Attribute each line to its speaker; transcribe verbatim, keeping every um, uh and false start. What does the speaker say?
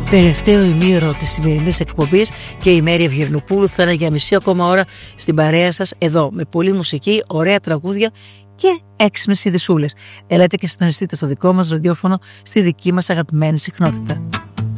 Speaker 1: Τελευταίο ημίωρο της σημερινής εκπομπής και η Μέρη Ευγερνοπούλου θα είναι για μισή ακόμα ώρα στην παρέα σας εδώ με πολλή μουσική, ωραία τραγούδια και έξυπνες ειδησούλες. Ελάτε και συντονιστείτε στο δικό μας ραδιόφωνο στη δική μας αγαπημένη συχνότητα.